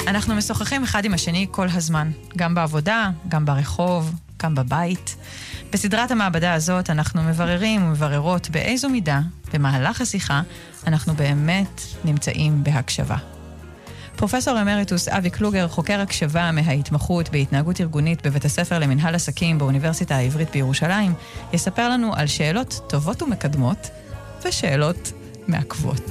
אנחנו משוחחים אחד עם השני כל הזמן, גם בעבודה, גם ברחוב, גם בבית. בסדרת המעבדה הזאת אנחנו מבררים ומבררות באיזו מידה, במהלך השיחה, אנחנו באמת נמצאים בהקשבה. פרופסור אמריטוס אבי קלוגר, חוקר הקשבה מההתמחות בהתנהגות ארגונית בבית הספר למנהל עסקים באוניברסיטה העברית בירושלים, יספר לנו על שאלות טובות ומקדמות ושאלות מעכבות.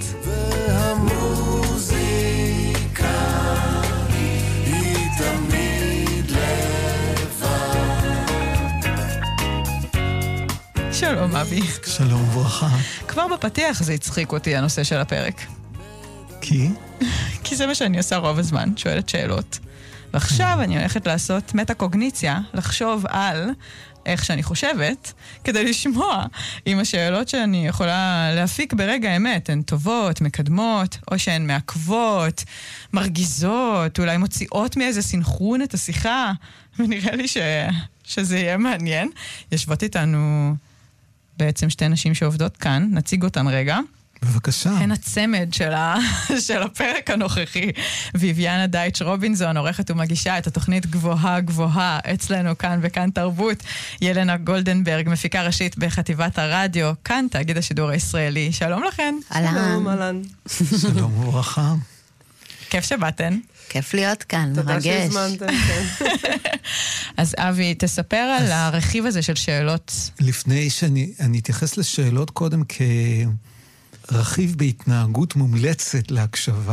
שלום אבי. שלום וברכה. כבר בפתיח זה הצחיק אותי הנושא של הפרק. כי? כי זה מה שאני עושה רוב הזמן, שואלת שאלות. ועכשיו אני הולכת לעשות מטה-קוגניציה, לחשוב על איך שאני חושבת, כדי לשמוע אם השאלות שאני יכולה להפיק ברגע האמת הן טובות, מקדמות, או שהן מעכבות, מרגיזות, אולי מוציאות מאיזה סינכרון את השיחה, ונראה לי שזה יהיה מעניין. יושבות איתנו בעצם שתי נשים שעובדות כאן, נציג אותן רגע. בבקשה. הן הצמד של הפרק הנוכחי. ויביאנה דייטש רובינזון, עורכת ומגישה את התוכנית גבוהה גבוהה אצלנו כאן וכאן תרבות. ילנה גולדנברג, מפיקה ראשית בחטיבת הרדיו, כאן תאגיד השידור הישראלי. שלום לכן. שלום, אהלן. שלום וברכה. כיף שבאתן. כיף להיות כאן, תודה מרגש. שהזמנתם, כן. אז אבי, תספר על הרכיב הזה של שאלות. לפני שאני אתייחס לשאלות קודם כרכיב בהתנהגות מומלצת להקשבה.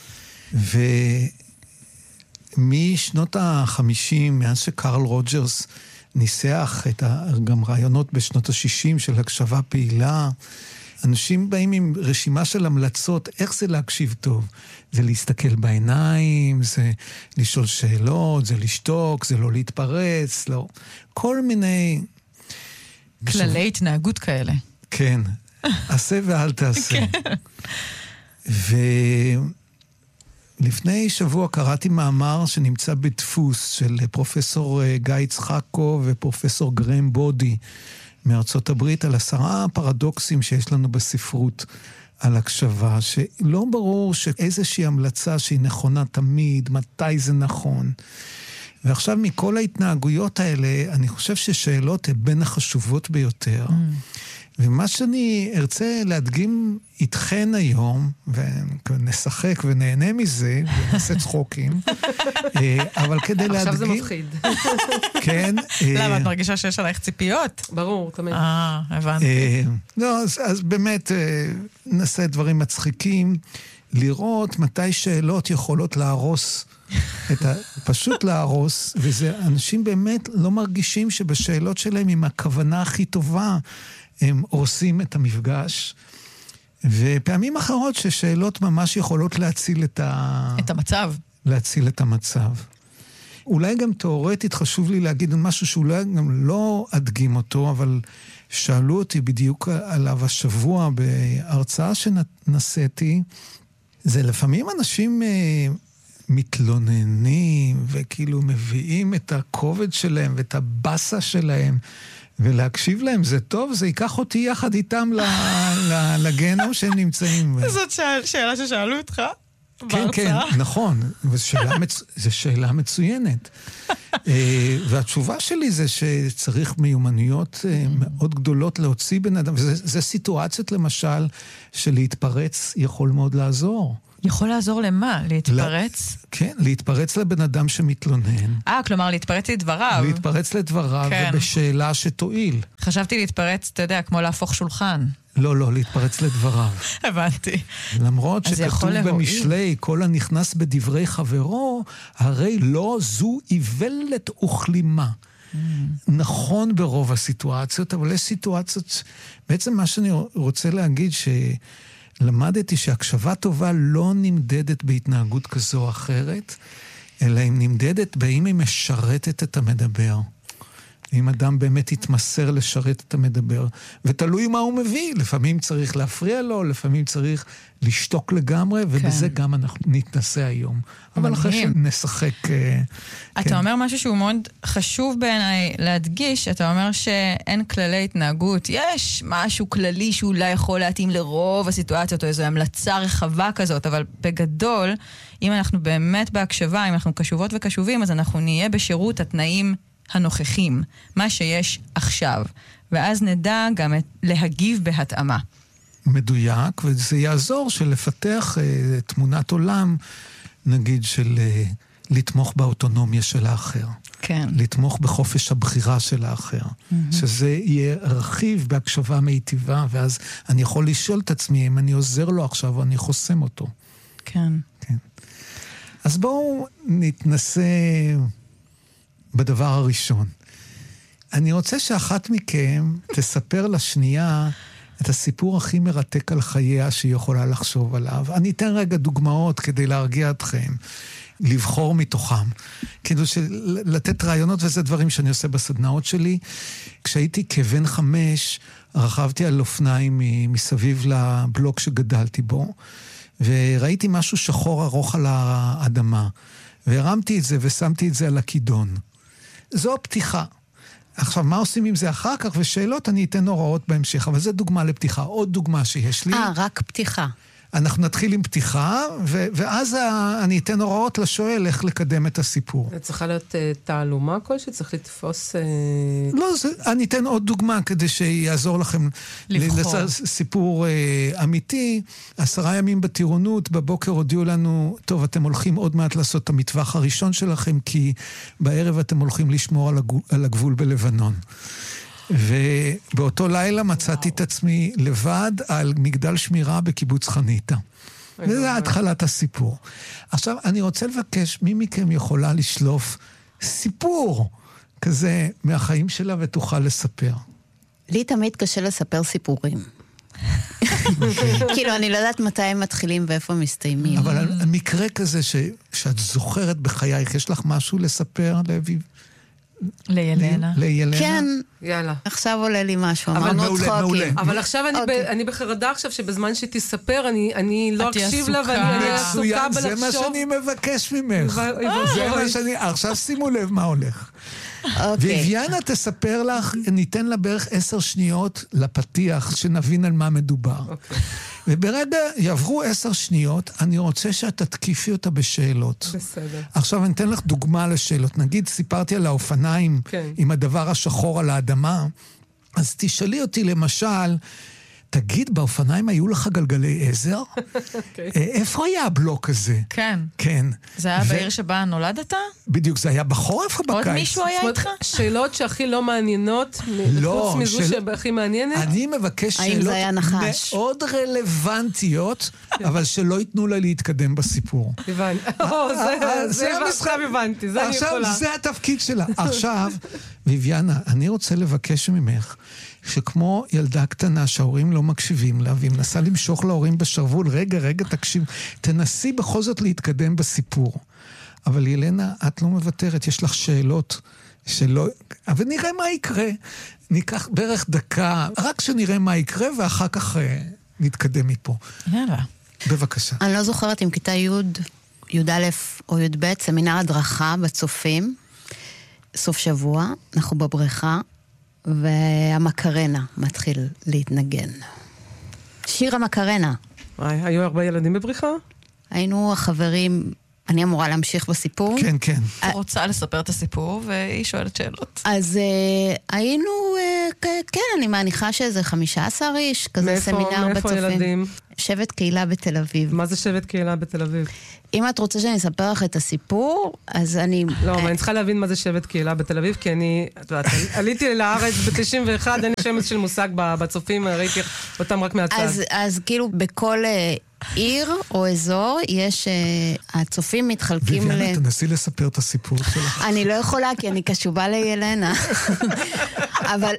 ומשנות ה-50, מאז שקרל רוג'רס ניסח גם רעיונות בשנות ה-60 של הקשבה פעילה, אנשים באים עם רשימה של המלצות, איך זה להקשיב טוב? זה להסתכל בעיניים, זה לשאול שאלות, זה לשתוק, זה לא להתפרץ, לא. כל מיני... כללי התנהגות כאלה. כן, עשה ואל תעשה. ולפני שבוע קראתי מאמר שנמצא בדפוס של פרופסור גיא יצחקו ופרופסור גרם בודי, מארצות הברית, על 10 פרדוקסים שיש לנו בספרות על הקשבה, שלא ברור שאיזושהי המלצה שהיא נכונה תמיד, מתי זה נכון. ועכשיו מכל ההתנהגויות האלה, אני חושב ששאלות הן בין החשובות ביותר. ומה שאני ארצה להדגים איתכן היום, ונשחק ונהנה מזה, ונעשה צחוקים, אבל כדי להדגים... עכשיו זה מפחיד. כן. למה, את מרגישה שיש עלייך ציפיות? ברור, תמיד. הבנתי. לא, אז באמת נעשה דברים מצחיקים, לראות מתי שאלות יכולות להרוס, פשוט להרוס, וזה אנשים באמת לא מרגישים שבשאלות שלהם עם הכוונה הכי טובה, הם עושים את המפגש, ופעמים אחרות ששאלות ממש יכולות להציל את המצב. להציל את המצב. אולי גם תיאורטית חשוב לי להגיד משהו שאולי גם לא אדגים אותו, אבל שאלו אותי בדיוק עליו השבוע בהרצאה שנשאתי, זה לפעמים אנשים מתלוננים וכאילו מביאים את הכובד שלהם ואת הבסה שלהם, ולהקשיב להם זה טוב, זה ייקח אותי יחד איתם לגנום שהם נמצאים. זאת שאלה ששאלו אותך? כן, כן, נכון. זו שאלה מצוינת. והתשובה שלי זה שצריך מיומנויות מאוד גדולות להוציא בן אדם. וזה סיטואציות למשל שלהתפרץ יכול מאוד לעזור. יכול לעזור למה? להתפרץ? כן, להתפרץ לבן אדם שמתלונן. כלומר, להתפרץ לדבריו. להתפרץ לדבריו, ובשאלה שתועיל. חשבתי להתפרץ, אתה יודע, כמו להפוך שולחן. לא, להתפרץ לדבריו. הבנתי. למרות שכתוב במשלי, כל הנכנס בדברי חברו, הרי לא זו איוולת וכלימה. נכון ברוב הסיטואציות, אבל יש סיטואציות, בעצם מה שאני רוצה להגיד למדתי שהקשבה טובה לא נמדדת בהתנהגות כזו או אחרת, אלא היא נמדדת באם היא משרתת את המדבר. אם אדם באמת יתמסר לשרת את המדבר, ותלוי מה הוא מביא, לפעמים צריך להפריע לו, לפעמים צריך לשתוק לגמרי, ובזה גם אנחנו נתנסה היום. אבל אחרי שנשחק... אתה אומר משהו שהוא מאוד חשוב בעיניי להדגיש, אתה אומר שאין כללי התנהגות, יש משהו כללי שאולי יכול להתאים לרוב הסיטואציות, או איזו המלצה רחבה כזאת, אבל בגדול, אם אנחנו באמת בהקשבה, אם אנחנו קשובות וקשובים, אז אנחנו נהיה בשירות התנאים הנוכחים, מה שיש עכשיו, ואז נדע גם להגיב בהתאמה. מדויק, וזה יעזור של לפתח תמונת עולם, נגיד של לתמוך באוטונומיה של האחר. כן. לתמוך בחופש הבחירה של האחר. שזה יהיה רכיב בהקשבה מיטיבה, ואז אני יכול לשאול את עצמי אם אני עוזר לו עכשיו או אני חוסם אותו. כן. כן. אז בואו נתנסה בדבר הראשון. אני רוצה שאחת מכם תספר לשנייה את הסיפור הכי מרתק על חייה שהיא יכולה לחשוב עליו. אני אתן רגע דוגמאות כדי להרגיע אתכם, לבחור מתוכם. כאילו לתת רעיונות, וזה דברים שאני עושה בסדנאות שלי. כשהייתי כבן 5, רכבתי על אופניים מסביב לבלוק שגדלתי בו, וראיתי משהו שחור ארוך על האדמה, והרמתי את זה ושמתי את זה על הכידון. זו הפתיחה. עכשיו, מה עושים עם זה אחר כך? ושאלות אני אתן הוראות בהמשך, אבל זו דוגמה לפתיחה. עוד דוגמה שיש לי. רק פתיחה. אנחנו נתחיל עם פתיחה, ואז אני אתן הוראות לשואל איך לקדם את הסיפור. זה צריכה להיות תעלומה כלשהי? צריך לתפוס... לא, אני אתן עוד דוגמה כדי שיעזור לכם לבחור. סיפור אמיתי. 10 ימים בטירונות, בבוקר הודיעו לנו, טוב, אתם הולכים עוד מעט לעשות את המטווח הראשון שלכם, כי בערב אתם הולכים לשמור על הגבול בלבנון. ובאותו לילה מצאתי את עצמי לבד על מגדל שמירה בקיבוץ חניתה. וזה התחלת הסיפור. עכשיו, אני רוצה לבקש, מי מכם יכולה לשלוף סיפור כזה מהחיים שלה ותוכל לספר? לי תמיד קשה לספר סיפורים. כאילו, אני לא יודעת מתי הם מתחילים ואיפה מסתיימים. אבל המקרה כזה שאת זוכרת בחייך, יש לך משהו לספר לאביב? לילנה. כן. יאללה. עכשיו עולה לי משהו, אבל אמרנו מעולה. צחוקים. אבל עכשיו אני בחרדה עכשיו שבזמן שתספר, אני לא אקשיב לה ואני עסוקה מצוין, בלחשוב. זה מה שאני מבקש ממך. זה מה שאני... עכשיו שימו לב מה הולך. ויביאנה תספר לך, ניתן לה בערך 10 שניות לפתיח, שנבין על מה מדובר. וברגע יעברו 10 שניות, אני רוצה שאת תתקיפי אותה בשאלות. בסדר. עכשיו אני אתן לך דוגמה לשאלות. נגיד, סיפרתי על האופניים, עם הדבר השחור על האדמה, אז תשאלי אותי למשל, תגיד, באופניים היו לך גלגלי עזר? איפה היה הבלוק הזה? כן. כן. זה היה בעיר שבה נולדת? בדיוק, זה היה בחורף או בקיץ? עוד מישהו היה איתך? שאלות שהכי לא מעניינות, חוץ מזו שהכי מעניינת? אני מבקש שאלות מאוד רלוונטיות, אבל שלא ייתנו לה להתקדם בסיפור. הבנתי. זה עכשיו הבנתי, זה אני יכולה. עכשיו, זה התפקיד שלה. עכשיו, ויביאנה, אני רוצה לבקש ממך, שכמו ילדה קטנה שההורים לא מקשיבים לה, והיא מנסה למשוך להורים בשרוול, רגע, תקשיב, תנסי בכל זאת להתקדם בסיפור. אבל ילנה, את לא מוותרת, יש לך שאלות שלא... אבל נראה מה יקרה. ניקח בערך דקה, רק שנראה מה יקרה, ואחר כך נתקדם מפה. יאללה. בבקשה. אני לא זוכרת אם כיתה י' או י' סמינר הדרכה בצופים, סוף שבוע, אנחנו בבריכה, והמקרנה מתחיל להתנגן. שיר המקרנה. היו הרבה ילדים בבריכה? היינו החברים, אני אמורה להמשיך בסיפור. כן. רוצה לספר את הסיפור, והיא שואלת שאלות. אז היינו, כן, אני מניחה שזה 15 איש, כזה סמינר בצופים. מאיפה ילדים? שבט קהילה בתל אביב. מה זה שבט קהילה בתל אביב? אם את רוצה שאני אספר לך את הסיפור, אז אני... לא, אבל אני צריכה להבין מה זה שבט קהילה בתל אביב, כי אני, את יודעת, עליתי לארץ ב-91, אין שמץ של מושג בצופים, ראיתי אותם רק מהצד. אז כאילו בכל עיר או אזור, יש, הצופים מתחלקים ויביאנה, תנסי לספר את הסיפור שלך. אני לא יכולה, כי אני קשובה לילנה. אבל...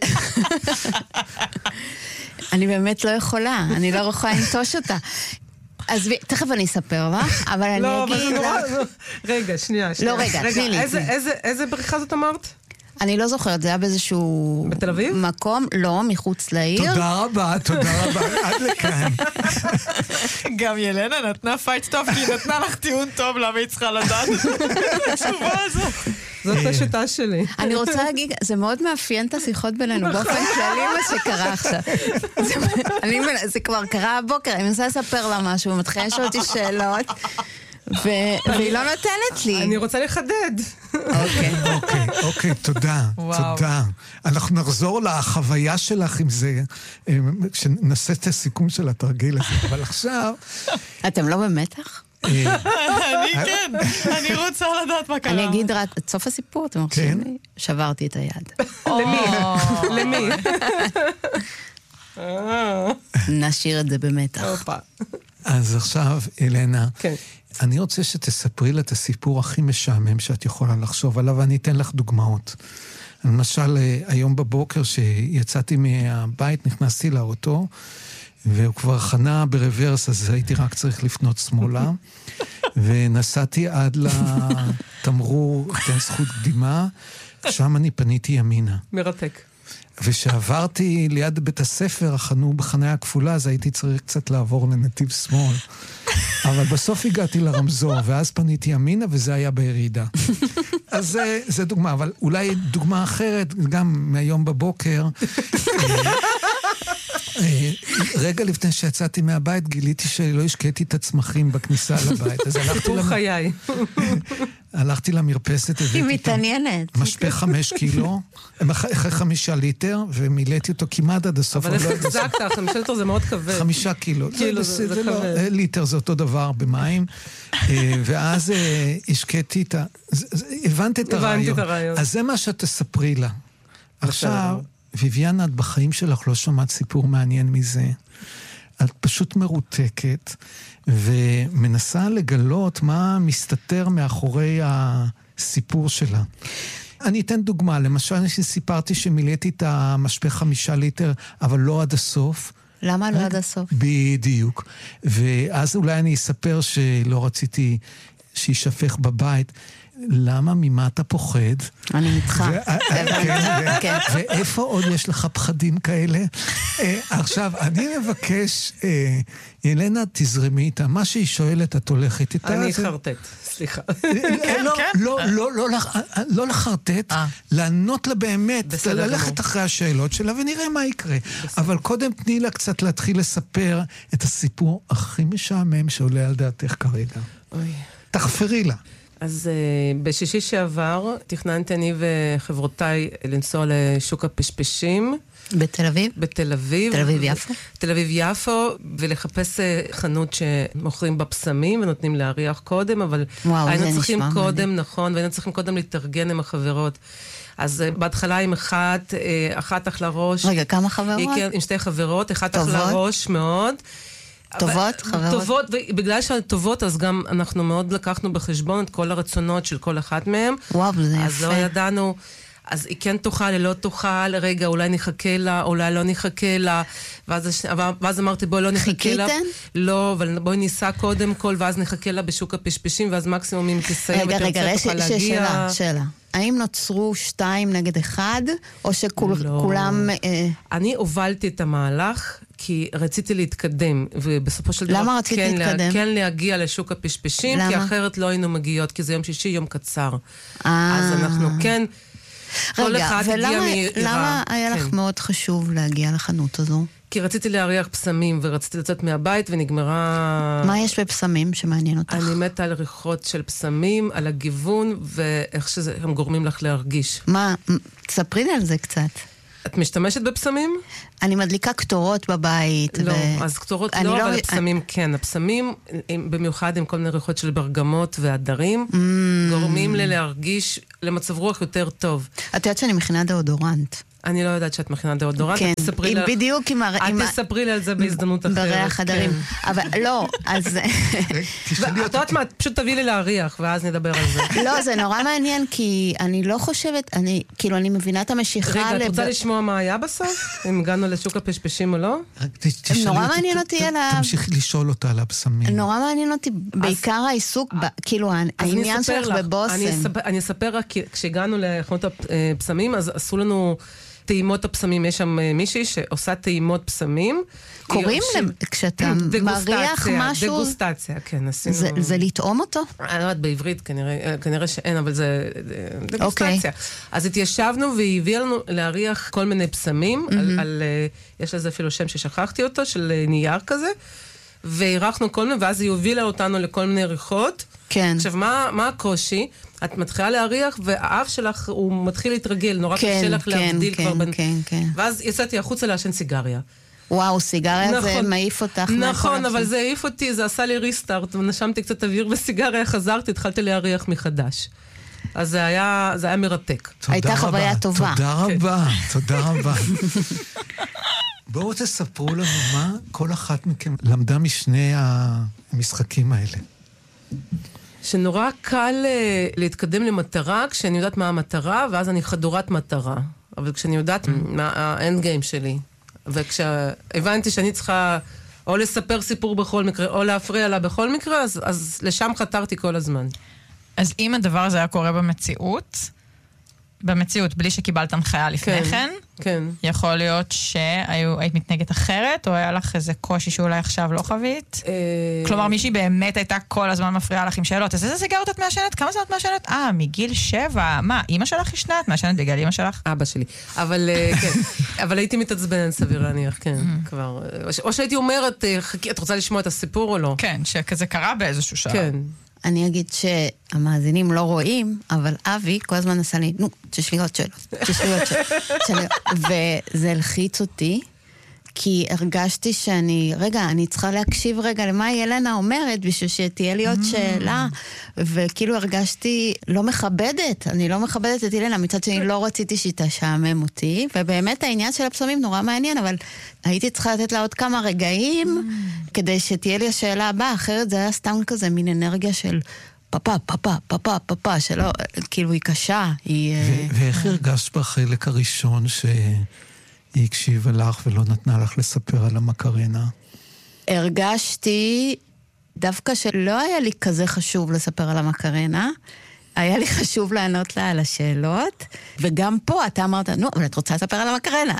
אני באמת לא יכולה, אני לא יכולה לנטוש אותה. אז תכף אני אספר לך, אבל אני אגיד... לא, אבל זה נורא... רגע, שנייה. לא, רגע, תני לי. איזה בריכה זאת אמרת? אני לא זוכרת, זה היה באיזשהו... בתל אביב? מקום, לא, מחוץ לעיר. תודה רבה, עד לכאן. גם ילנה נתנה פייט טוב, כי היא נתנה לך טיעון טוב למה היא צריכה לדעת את התשובה הזאת. זאת השיטה שלי. אני רוצה להגיד, זה מאוד מאפיין את השיחות בינינו, באופן כללי מה שקרה עכשיו. זה כבר קרה הבוקר, אני מנסה לספר לה משהו, מתחילה לשאול אותי שאלות, והיא לא נותנת לי. אני רוצה לחדד. אוקיי, תודה. אנחנו נחזור לחוויה שלך עם זה, כשנעשה את הסיכום של התרגיל הזה, אבל עכשיו... אתם לא במתח? אני כן, אני רוצה לדעת מה קרה. אני אגיד רק, את סוף הסיפור, אתם חושבים לי? שברתי את היד. למי? נשאיר את זה במתח. אז עכשיו, אלנה, כן. אני רוצה שתספרי לה את הסיפור הכי משעמם שאת יכולה לחשוב עליו, ואני אתן לך דוגמאות. למשל, היום בבוקר שיצאתי מהבית, נכנסתי לאוטו, והוא כבר חנה ברוורס, אז הייתי רק צריך לפנות שמאלה, ונסעתי עד לתמרור, תן זכות קדימה, שם אני פניתי ימינה. מרתק. ושעברתי ליד בית הספר, החנו בחניה הכפולה, אז הייתי צריך קצת לעבור לנתיב שמאל. אבל בסוף הגעתי לרמזור, ואז פניתי ימינה, וזה היה בירידה. אז זה דוגמה, אבל אולי דוגמה אחרת, גם מהיום בבוקר, רגע לפני שיצאתי מהבית, גיליתי שלא השקעתי את הצמחים בכניסה לבית. אז הלכתי למרפסת, היא מתעניינת. משפך 5 קילו, 5 ליטר, ומילאתי אותו כמעט עד הסוף. אבל איך החזקת? 5 ליטר זה מאוד כבד. 5 קילו. זה לא, ליטר זה אותו דבר במים. ואז השקעתי את הבנת את הרעיון. אז זה מה שאת תספרי לה. עכשיו... ויביאנה, את בחיים שלך לא שמעת סיפור מעניין מזה. את פשוט מרותקת, ומנסה לגלות מה מסתתר מאחורי הסיפור שלה. אני אתן דוגמה, למשל שסיפרתי שמילאתי את המשפך 5 ליטר, אבל לא עד הסוף. למה לא עד הסוף? בדיוק. ואז אולי אני אספר שלא רציתי שישפך בבית. למה? ממה אתה פוחד? אני איתך. ואיפה עוד יש לך פחדים כאלה? עכשיו, אני מבקש, ילנה, תזרמי איתה. מה שהיא שואלת, את הולכת איתה. אני חרטט, סליחה. לא לחרטט, לענות לה באמת, ללכת אחרי השאלות שלה, ונראה מה יקרה. אבל קודם תני לה קצת להתחיל לספר את הסיפור הכי משעמם שעולה על דעתך כרגע. תחפרי לה. אז בשישי שעבר תכננתי אני וחברותיי לנסוע לשוק הפשפשים. בתל אביב? בתל אביב. תל אביב יפו? תל אביב יפו, ולחפש חנות שמוכרים בפסמים ונותנים להריח קודם, אבל היינו צריכים קודם, נכון, והיינו צריכים קודם להתארגן עם החברות. אז בהתחלה עם אחת אחלה ראש. רגע, כמה חברות? עם 2 חברות, אחת אחלה ראש מאוד. טובות, חברות? טובות, ובגלל שהן טובות, אז גם אנחנו מאוד לקחנו בחשבון את כל הרצונות של כל אחת מהן. וואו, זה יפה. אז לא ידענו, אז היא כן תוכל, היא לא תוכל, רגע, אולי נחכה לה, אולי לא נחכה לה, ואז אמרתי, בואי לא נחכה לה. חיכיתן? לא, אבל בואי ניסע קודם כל, ואז נחכה לה בשוק הפשפשים, ואז מקסימום אם תסיים ותרצה תוכל להגיע. שאלה. האם נוצרו 2 נגד 1, או שכולם... אני הובלתי את המהלך, כי רציתי להתקדם, ובסופו של דבר... למה רצית להתקדם? כן להגיע לשוק הפשפשים, כי אחרת לא היינו מגיעות, כי זה יום שישי, יום קצר. אז אנחנו כן... רגע, ולמה היה לך מאוד חשוב להגיע לחנות הזו? כי רציתי להריח פסמים, ורציתי לצאת מהבית, ונגמרה... מה יש בפסמים שמעניין אותך? אני מתה על ריחות של פסמים, על הגיוון, ואיך שהם גורמים לך להרגיש. מה? תספרי לי על זה קצת. את משתמשת בפסמים? אני מדליקה קטורות בבית. לא, אז קטורות לא, אבל הפסמים כן. הפסמים, במיוחד עם כל מיני ריחות של ברגמות והדרים, גורמים לי להרגיש למצב רוח יותר טוב. את יודעת שאני מכינה דאודורנט. אני לא יודעת שאת מכינה דאודורנט. כן, בדיוק עם... את תספרי לי על זה בהזדמנות אחרת. בריח חדרים. אבל לא, אז... את יודעת מה, פשוט תביא לי להריח, ואז נדבר על זה. לא, זה נורא מעניין, כי אני לא חושבת, אני מבינה את המשיכה... רגע, את רוצה לשמוע מה היה בסוף? אם הגענו לשוק הפשפשים או לא? נורא מעניין אותי על ה... תמשיכי לשאול אותה על הבשמים. נורא מעניין אותי, בעיקר העיסוק, כאילו, העניין שלך בבוסם. אני אספר רק, כשהגענו לחנות הפסמים, אז עשו לנו טעימות הפסמים. יש שם מישהי שעושה טעימות פסמים. קוראים להם, כשאתה מריח משהו... דגוסטציה, כן, עשינו... זה לטעום אותו? אני לא יודעת, בעברית כנראה שאין, אבל זה דגוסטציה. אז התיישבנו והיא הביאה לנו להריח כל מיני פסמים, יש לזה אפילו שם ששכחתי אותו, של נייר כזה, והריחנו כל מיני, ואז היא הובילה אותנו לכל מיני ריחות. כן. עכשיו, מה הקושי? את מתחילה להריח, והאף שלך הוא מתחיל להתרגל, נורא קשה לך להבדיל כבר בין... ואז יצאתי החוצה לעשן סיגריה. וואו, סיגריה זה מעיף אותך. נכון, אבל זה העיף אותי, זה עשה לי ריסטארט, ונשמתי קצת אוויר בסיגריה, חזרתי, התחלתי להריח מחדש. אז זה היה מרתק. הייתה חוויה טובה. תודה רבה, תודה רבה. בואו תספרו לנו מה כל אחת מכם למדה משני המשחקים האלה. שנורא קל להתקדם למטרה, כשאני יודעת מה המטרה, ואז אני חדורת מטרה. אבל כשאני יודעת מה האנד גיים שלי, וכשהבנתי שאני צריכה או לספר סיפור בכל מקרה, או להפריע לה בכל מקרה, אז לשם חתרתי כל הזמן. אז אם הדבר הזה היה קורה במציאות, בלי שקיבלת הנחיה לפני כן, כן. יכול להיות שהיית מתנגדת אחרת, או היה לך איזה קושי שאולי עכשיו לא חווית? כלומר, מישהי באמת הייתה כל הזמן מפריעה לך עם שאלות, אז איזה סיגרות את מעשנת? כמה זמן את מעשנת? מגיל 7. מה, אמא שלך ישנה? את מעשנת בגלל אמא שלך? אבא שלי. אבל כן. אבל הייתי מתעצבנת סביר להניח, כן. כבר. או שהייתי אומרת, חכי, את רוצה לשמוע את הסיפור או לא? כן, שכזה קרה באיזשהו שעה. כן. אני אגיד שהמאזינים לא רואים, אבל אבי כל הזמן עשה לי, תשאלי עוד שאלות. וזה הלחיץ אותי, כי הרגשתי אני צריכה להקשיב למה ילנה אומרת, בשביל שתהיה לי עוד שאלה, וכאילו הרגשתי לא מכבדת, אני לא מכבדת את ילנה, מצד שני לא רציתי שהיא תשעמם אותי, ובאמת העניין של הפסמים נורא מעניין, אבל הייתי צריכה לתת לה עוד כמה רגעים, כדי שתהיה לי השאלה הבאה, אחרת זה היה סתם כזה מין אנרגיה של פאפה, שלא, כאילו היא קשה, ואיך הרגשת בחלק הראשון היא הקשיבה לך ולא נתנה לך לספר על המקרנה? הרגשתי דווקא שלא היה לי כזה חשוב לספר על המקרנה, היה לי חשוב לענות לה על השאלות, וגם פה אתה אמרת, אבל את רוצה לספר על המקרנה,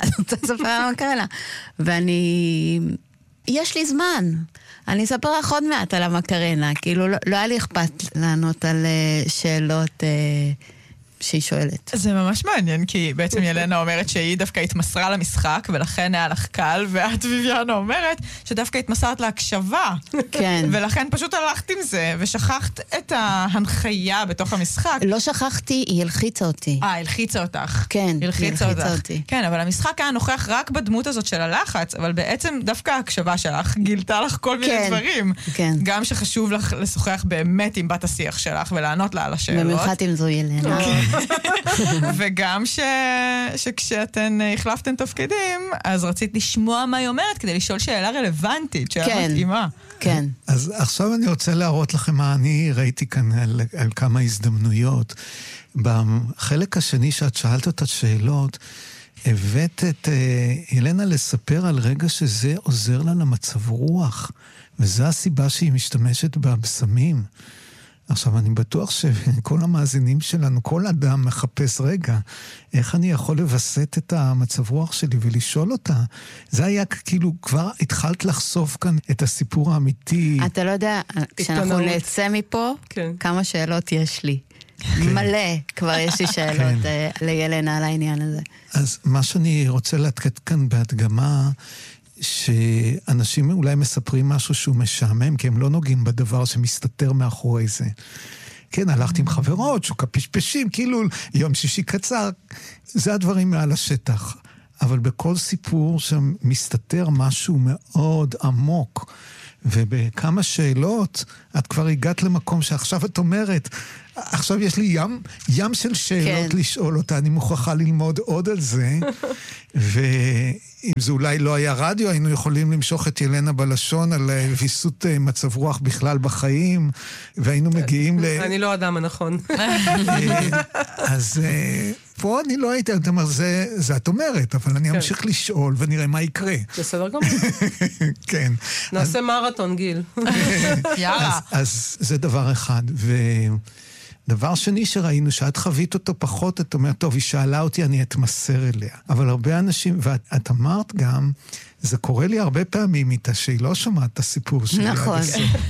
יש לי זמן, אני אספר לך עוד מעט על המקרנה, כאילו לא היה לי אכפת לענות על שאלות שהיא שואלת. זה ממש מעניין, כי בעצם ילנה אומרת שהיא דווקא התמסרה למשחק, ולכן היה לך קל, ואת ויביאנה אומרת שדווקא התמסרת להקשבה. כן. ולכן פשוט הלכת עם זה, ושכחת את ההנחיה בתוך המשחק. לא שכחתי, היא הלחיצה אותי. הלחיצה אותך. כן, היא הלחיצה אותי. כן, אבל המשחק היה נוכח רק בדמות הזאת של הלחץ, אבל בעצם דווקא ההקשבה שלך גילתה לך כל מיני דברים. כן. גם שחשוב לך לשוחח באמת עם בת השיח שלך, ולענות לה על השאלות. במיוחד עם זו ילנה. וגם שכשאתן החלפתן תפקידים, אז רצית לשמוע מה היא אומרת, כדי לשאול שאלה רלוונטית, שאלה מתאימה. כן. אז עכשיו אני רוצה להראות לכם מה אני ראיתי כאן על כמה הזדמנויות. בחלק השני שאת שאלת את השאלות, הבאת את ילנה לספר על רגע שזה עוזר לה למצב רוח, וזו הסיבה שהיא משתמשת בבשמים. עכשיו, אני בטוח שכל המאזינים שלנו, כל אדם מחפש רגע, איך אני יכול לבסט את המצב רוח שלי ולשאול אותה. זה היה כאילו, כבר התחלת לחשוף כאן את הסיפור האמיתי. אתה לא יודע, כשאנחנו נצא מפה, כמה שאלות יש לי. מלא, כבר יש לי שאלות לילנה על העניין הזה. אז מה שאני רוצה לתת כאן בהדגמה, שאנשים אולי מספרים משהו שהוא משעמם, כי הם לא נוגעים בדבר שמסתתר מאחורי זה. כן, הלכתי עם חברות, שוק הפשפשים, כאילו יום שישי קצר, זה הדברים מעל השטח. אבל בכל סיפור שמסתתר משהו מאוד עמוק, ובכמה שאלות את כבר הגעת למקום שעכשיו את אומרת, עכשיו יש לי ים של שאלות לשאול אותה, אני מוכרחה ללמוד עוד על זה, ואם זה אולי לא היה רדיו, היינו יכולים למשוך את ילנה בלשון על ויסות מצב רוח בכלל בחיים, והיינו מגיעים אני לא אדם הנכון. אז פה אני לא הייתי, אתה אומר, זה את אומרת, אבל אני אמשיך לשאול ונראה מה יקרה. בסדר גמור. כן. נעשה מרתון, גיל. יאללה. אז זה דבר אחד, דבר שני שראינו, שאת חווית אותו פחות, את אומרת, טוב, היא שאלה אותי, אני אתמסר אליה. אבל הרבה אנשים, ואת אמרת גם, זה קורה לי הרבה פעמים איתה, שהיא לא שומעת את הסיפור שלי. נכון.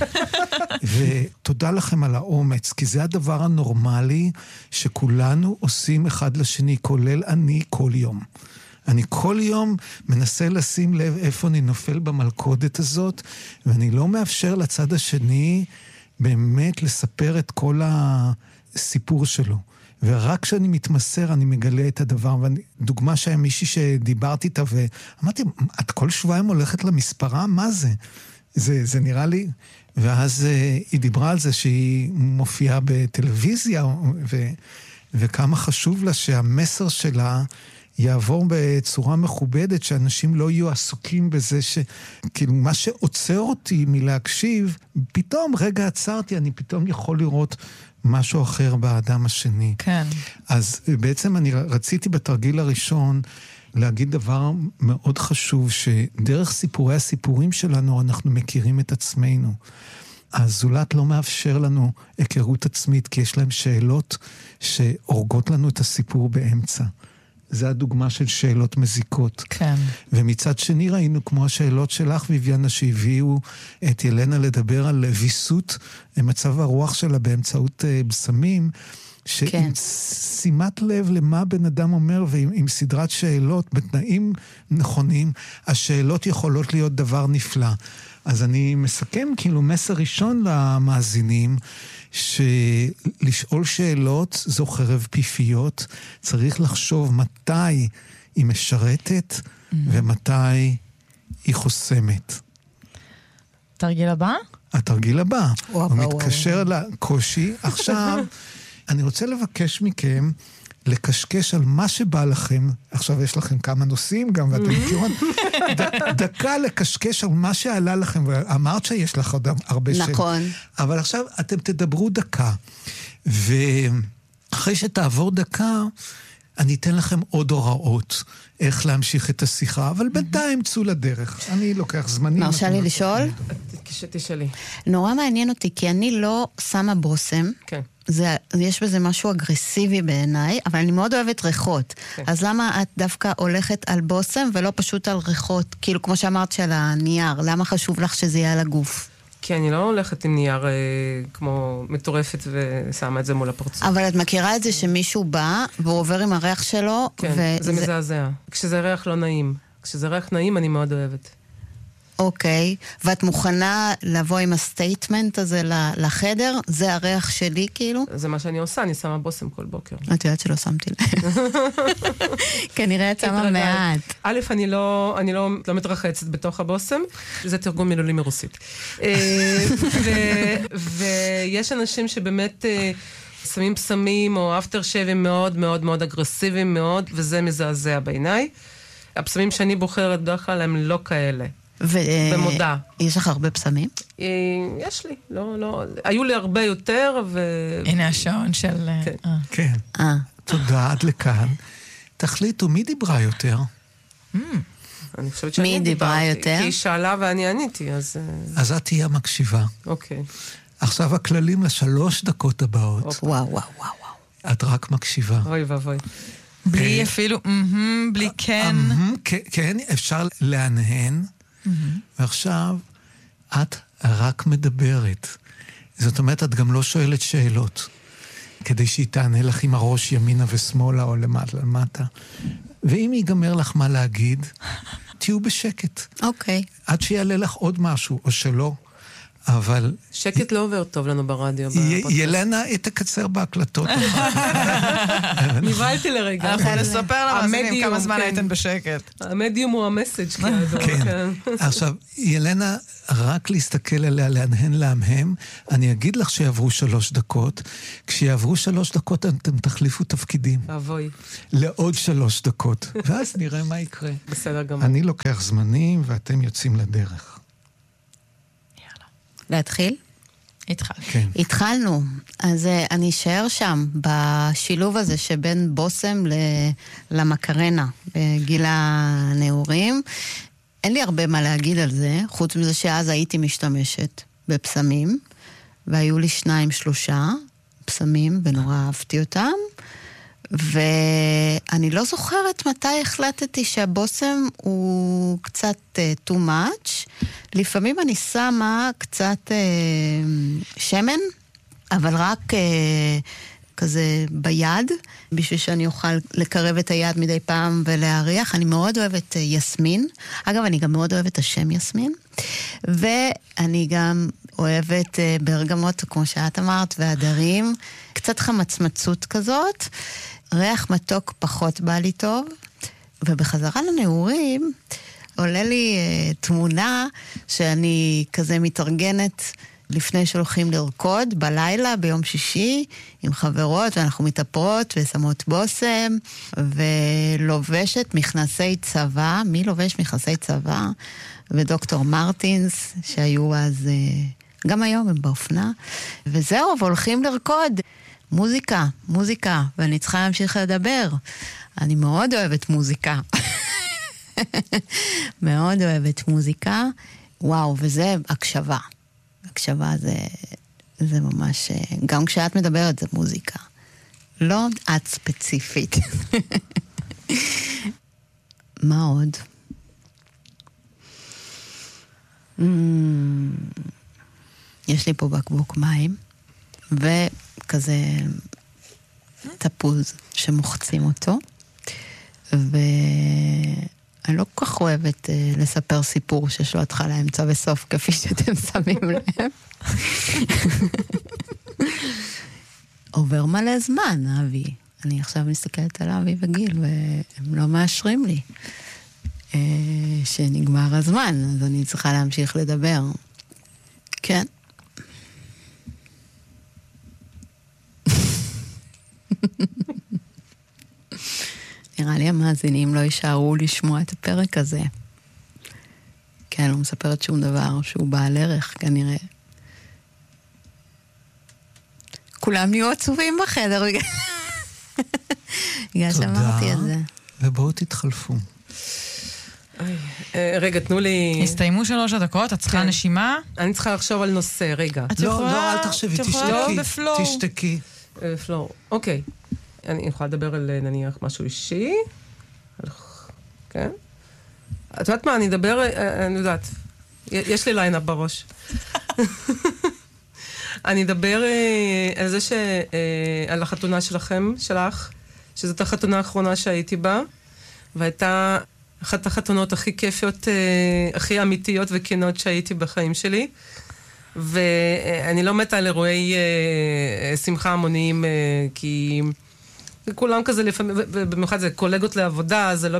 ותודה לכם על האומץ, כי זה הדבר הנורמלי שכולנו עושים אחד לשני, כולל אני כל יום. אני כל יום מנסה לשים לב איפה אני נופל במלכודת הזאת, ואני לא מאפשר לצד השני באמת לספר את כל הסיפור שלו. ורק כשאני מתמסר, אני מגלה את הדבר. דוגמה שהיה מישהי שדיברתי איתה, ואמרתי, את כל שבועיים הולכת למספרה? מה זה? זה נראה לי... ואז היא דיברה על זה שהיא מופיעה בטלוויזיה, וכמה חשוב לה שהמסר שלה יעבור בצורה מכובדת, שאנשים לא יהיו עסוקים בזה כאילו מה שעוצר אותי מלהקשיב, פתאום רגע עצרתי, אני פתאום יכול לראות משהו אחר באדם השני. כן. אז בעצם אני רציתי בתרגיל הראשון להגיד דבר מאוד חשוב, שדרך סיפורי הסיפורים שלנו אנחנו מכירים את עצמנו. הזולת לא מאפשר לנו היכרות עצמית, כי יש להם שאלות שהורגות לנו את הסיפור באמצע. זה הדוגמה של שאלות מזיקות. כן. ומצד שני ראינו, כמו השאלות שלך, ויביאנה, שהביאו את ילנה לדבר על ויסות מצב הרוח שלה באמצעות בסמים, שעם שימת לב למה בן אדם אומר, ועם סדרת שאלות, בתנאים נכונים, השאלות יכולות להיות דבר נפלא. אז אני מסכם כאילו מסר ראשון למאזינים, שלשאול שאלות זו חרב פיפיות, צריך לחשוב מתי היא משרתת ומתי היא חוסמת. תרגיל הבא? התרגיל הבא. הוא מתקשר לקושי. עכשיו, אני רוצה לבקש מכם לקשקש על מה שבא לכם, עכשיו יש לכם כמה נושאים גם, ואתם מכירות, דקה לקשקש על מה שעלה לכם, ואמרת שיש לך עוד הרבה שאלות. נכון. אבל עכשיו אתם תדברו דקה, ואחרי שתעבור דקה, אני אתן לכם עוד הוראות, איך להמשיך את השיחה, אבל בינתיים צאו לדרך. אני לוקח זמנים. מרשה לי לשאול? תשאלי. נורא מעניין אותי, כי אני לא שמה בושם. כן. יש בזה משהו אגרסיבי בעיניי, אבל אני מאוד אוהבת ריחות. כן. אז למה את דווקא הולכת על בושם ולא פשוט על ריחות? כאילו, כמו שאמרת של הנייר, למה חשוב לך שזה יהיה על הגוף? כי אני לא הולכת עם נייר כמו מטורפת ושמה את זה מול הפרצוף. אבל את מכירה את זה שמישהו בא והוא עובר עם הריח שלו? כן, זה מזעזע. כשזה ריח לא נעים. כשזה ריח נעים אני מאוד אוהבת. אוקיי, ואת מוכנה לבוא עם הסטייטמנט הזה לחדר? זה הריח שלי כאילו? זה מה שאני עושה, אני שמה בושם כל בוקר. את יודעת שלא שמתי לב. כנראה את שמה מעט. א', אני לא מתרחצת בתוך הבושם, זה תרגום מילולי מרוסית. ויש אנשים שבאמת שמים פסמים או אפטר שייבים מאוד מאוד מאוד אגרסיביים מאוד, וזה מזעזע בעיניי. הפסמים שאני בוחרת בדרך כלל הם לא כאלה. במודע. יש לך הרבה פסמים? יש לי, לא. היו לי הרבה יותר, הנה השעון של... כן. תודה, עד לכאן. תחליטו, מי דיברה יותר? אני חושבת שאני דיברתי. כי היא שאלה ואני עניתי, אז... אז את תהיה מקשיבה. אוקיי. עכשיו הכללים ל3 דקות הבאות. וואו. את רק מקשיבה. אוי ואבוי. בלי אפילו, בלי כן. כן, אפשר להנהן. ועכשיו, את רק מדברת. זאת אומרת, את גם לא שואלת שאלות, כדי שהיא תענה לך עם הראש ימינה ושמאלה או למטה. ואם ייגמר לך מה להגיד, תהיו בשקט. אוקיי. עד שיעלה לך עוד משהו, או שלא. אבל... שקט לא עובר טוב לנו ברדיו. ילנה, תקצר בהקלטות. נבהלתי לרגע. אנחנו נספר למאזינים כמה זמן הייתן בשקט. המדיום הוא המסאג' כעדו. כן. עכשיו, ילנה, רק להסתכל עליה, להנהן להמהם, אני אגיד לך שיעברו 3 דקות. כשיעברו 3 דקות, אתם תחליפו תפקידים. אבוי. לעוד 3 דקות. ואז נראה מה יקרה. בסדר גמור. אני לוקח זמנים, ואתם יוצאים לדרך. להתחיל? התחלנו. כן. התחלנו. אז אני אשאר שם, בשילוב הזה שבין בוסם למקרנה, בגיל הנעורים. אין לי הרבה מה להגיד על זה, חוץ מזה שאז הייתי משתמשת בפסמים, והיו לי 2-3 פסמים, ונורא אהבתי אותם. ואני לא זוכרת מתי החלטתי שהבוסם הוא קצת too much. לפעמים אני שמה קצת שמן, אבל רק כזה ביד, בשביל שאני אוכל לקרב את היד מדי פעם ולהריח. אני מאוד אוהבת יסמין. אגב, אני גם מאוד אוהבת השם יסמין. ואני גם אוהבת ברגמות, כמו שאת אמרת, והדרים. קצת חמצמצות כזאת. ריח מתוק פחות בא לי טוב. ובחזרה לנעורים, עולה לי תמונה שאני כזה מתארגנת לפני שהולכים לרקוד בלילה, ביום שישי, עם חברות, ואנחנו מתאפרות ושמות בוסם, ולובשת מכנסי צבא. מי לובש מכנסי צבא? ודוקטור מרטינס, שהיו אז, גם היום הם באופנה. וזהו, והולכים לרקוד. מוזיקה, מוזיקה, ואני צריכה להמשיך לדבר. אני מאוד אוהבת מוזיקה. מאוד אוהבת מוזיקה. וואו, וזה הקשבה. הקשבה זה ממש, גם כשאת מדברת זה מוזיקה. לא את ספציפית. מה עוד? יש לי פה בקבוק מים, וכזה תפוז שמוחצים אותו, אני לא כל כך אוהבת לספר סיפור שיש לו התחלה, אמצע וסוף, כפי שאתם שמים לב. עובר מלא זמן, אבי. אני עכשיו מסתכלת על אבי וגיל, והם לא מאשרים לי שנגמר הזמן, אז אני צריכה להמשיך לדבר. כן. נראה לי המאזינים לא יישארו לשמוע את הפרק הזה. כי אני לא מספרת שום דבר שהוא בעל ערך, כנראה. כולם נהיו עצובים בחדר. בגלל שאמרתי את זה. ובואו תתחלפו. רגע, תנו לי... הסתיימו 3 דקות, את צריכה נשימה? אני צריכה לחשוב על נושא, רגע. לא, אל תחשבי, תשתקי. פלור, אוקיי. אני יכולה לדבר על נניח משהו אישי. כן? את יודעת מה, אני אדבר, אני יודעת. יש לי ליינאפ בראש. אני אדבר על זה על החתונה שלך, שזאת החתונה האחרונה שהייתי בה, והייתה אחת החתונות הכי כיפיות, הכי אמיתיות וכנות שהייתי בחיים שלי. ואני לא מתה על אירועי שמחה המוניים, כי כולם כזה לפעמים, ובמיוחד זה קולגות לעבודה, זה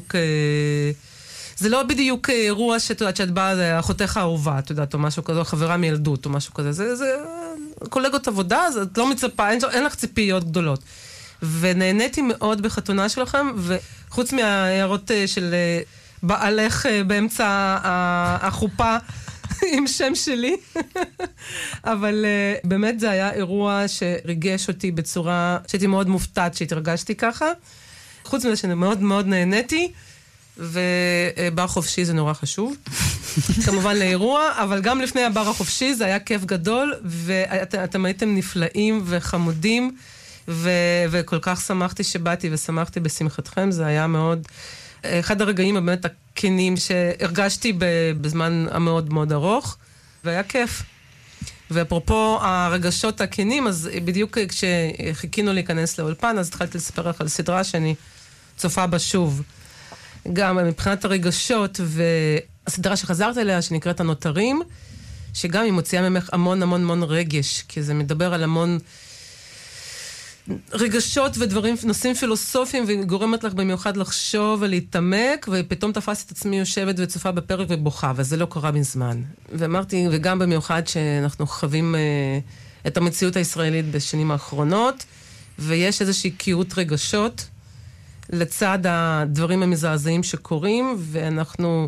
לא בדיוק אירוע שאת באה, זה אחותך האהובה, את יודעת, או משהו כזה, או חברה מילדות, או משהו כזה. זה קולגות עבודה, אז את לא מצפה, אין לך ציפיות גדולות. ונהניתי מאוד בחתונה שלכם, וחוץ מהערות של בעלך באמצע החופה, עם שם שלי, אבל באמת זה היה אירוע שריגש אותי בצורה שהייתי מאוד מופתעת שהתרגשתי ככה. חוץ מזה שאני מאוד מאוד נהניתי, ובר חופשי זה נורא חשוב, כמובן לאירוע, אבל גם לפני הבר החופשי זה היה כיף גדול, ואתם הייתם נפלאים וחמודים, וכל כך שמחתי שבאתי ושמחתי בשמחתכם, זה היה מאוד... אחד הרגעים באמת הכנים שהרגשתי בזמן המאוד מאוד ארוך, והיה כיף. ואפרופו הרגשות הכנים, אז בדיוק כשחיכינו להיכנס לאולפן, אז התחלתי לספר לך על סדרה שאני צופה בה שוב. גם מבחינת הרגשות, והסדרה שחזרת אליה, שנקראת הנותרים, שגם היא מוציאה ממך המון המון המון רגש, כי זה מדבר על המון רגשות ודברים, נושאים פילוסופיים, וגורמת לך במיוחד לחשוב ולהתעמק, ופתאום תפסתי את עצמי יושבת וצופה בפרק ובוכה, וזה לא קרה מזמן. ואמרתי, וגם במיוחד שאנחנו חווים את המציאות הישראלית בשנים האחרונות, ויש איזושהי קיאות רגשות, לצד הדברים המזעזעים שקורים, ואנחנו